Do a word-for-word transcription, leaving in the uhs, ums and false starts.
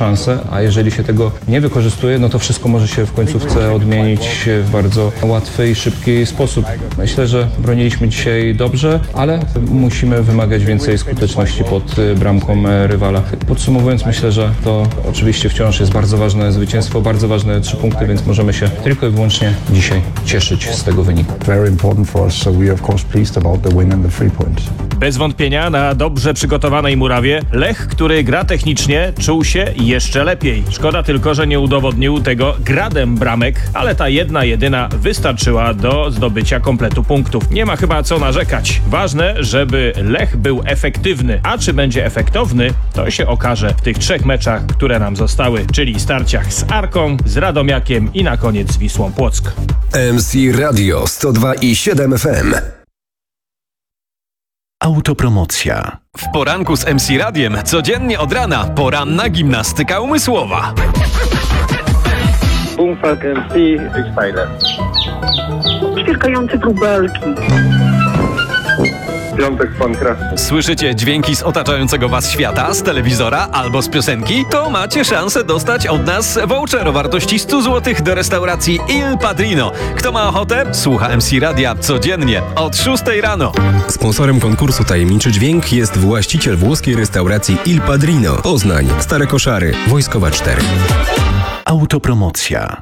szansę, a jeżeli się tego nie wykorzystuje, no to wszystko może się w końcówce odmienić w bardzo łatwy i szybki sposób. Myślę, że broniliśmy dzisiaj dobrze, ale musimy wymagać więcej skuteczności pod bramką rywala. Podsumowując, myślę, że to oczywiście wciąż jest bardzo ważne zwycięstwo, bardzo ważne trzy punkty, więc możemy się tylko i wyłącznie dzisiaj cieszyć z tego wyniku. Very important for us, so we are of course pleased about the win and the three points. Bez wątpienia na dobrze przygotowanej murawie Lech, który gra technicznie, czuł się jeszcze lepiej. Szkoda tylko, że nie udowodnił tego gradem bramek, ale ta jedna jedyna wystarczyła do zdobycia kompletu punktów. Nie ma chyba co narzekać. Ważne, żeby Lech był efektywny, a czy będzie efektowny, to się okaże w tych trzech meczach, które nam zostały, czyli starciach z Arką, z Radomiakiem i na koniec z Wisłą Płock. M C Radio sto dwa i siedem F M. Autopromocja. W poranku z M C Radiem codziennie od rana poranna gimnastyka umysłowa. Bumfak M C Freestyler. Ćwierkające wróbelki. Piątek Pankras. Słyszycie dźwięki z otaczającego was świata, z telewizora albo z piosenki? To macie szansę dostać od nas voucher o wartości sto złotych do restauracji Il Padrino. Kto ma ochotę? Słucha M C Radia codziennie od szóstej rano. Sponsorem konkursu Tajemniczy Dźwięk jest właściciel włoskiej restauracji Il Padrino. Poznań, Stare Koszary, Wojskowa cztery. Autopromocja.